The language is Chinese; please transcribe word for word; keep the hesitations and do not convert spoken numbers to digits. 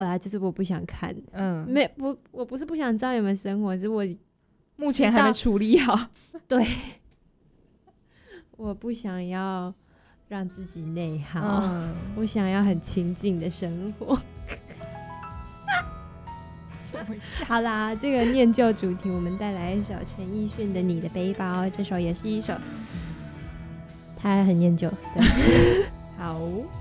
啦，就是我不想看， 嗯， 没不我不是不想知道你们生活，是我目前还没处理好。 对，我不想要让自己内耗， 嗯， 我想要很清静的生活。好啦，这个念旧主题，我们带来一首陈奕迅的《你的背包》，这首也是一首，它很念旧。对， 好。